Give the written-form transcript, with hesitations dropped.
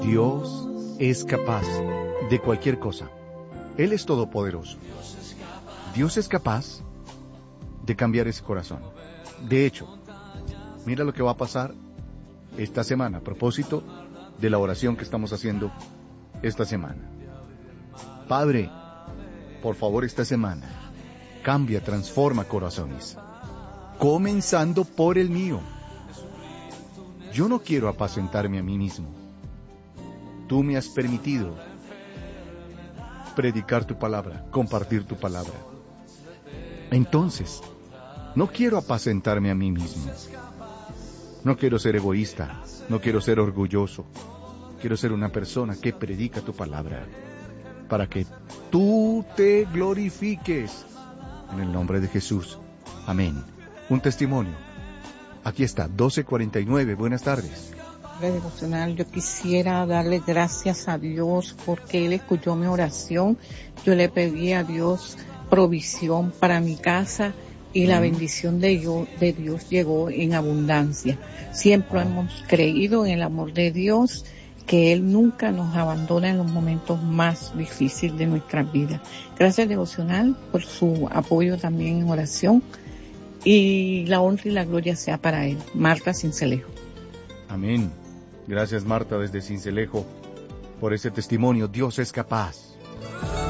Dios es capaz de cualquier cosa. Él es todopoderoso. Dios es capaz de cambiar ese corazón. De hecho, mira lo que va a pasar esta semana a propósito de la oración que estamos haciendo esta semana. Padre, por favor, esta semana, cambia, transforma corazones, comenzando por el mío. Yo no quiero apacentarme a mí mismo. Tú me has permitido predicar tu palabra, compartir tu palabra. Entonces, no quiero apacentarme a mí mismo. No quiero ser egoísta, no quiero ser orgulloso. Quiero ser una persona que predica tu palabra, para que tú te glorifiques. En el nombre de Jesús. Amén. Un testimonio. Aquí está, 12:49. Buenas tardes. Devocional, yo quisiera darle gracias a Dios porque Él escuchó mi oración. Yo le pedí a Dios provisión para mi casa y la bendición de Dios llegó en abundancia. Siempre hemos creído en el amor de Dios, que Él nunca nos abandona en los momentos más difíciles de nuestra vida. Gracias, Devocional, por su apoyo también en oración, y la honra y la gloria sea para Él. Marta Cincelejo. Amén. Gracias, Marta, desde Cincelejo, por ese testimonio. Dios es capaz.